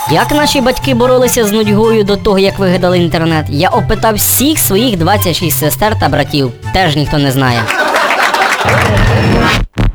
Як наші батьки боролися з нудьгою до того, як вигадали інтернет, я опитав всіх своїх 26 сестер та братів. Теж ніхто не знає.